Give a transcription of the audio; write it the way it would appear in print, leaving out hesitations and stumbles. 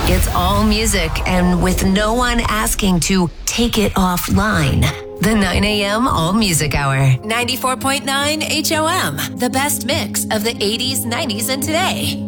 It's all music and with no one asking to take it offline. The 9 a.m. All Music Hour. 94.9 HOM. The best mix of the 80s, 90s, and today.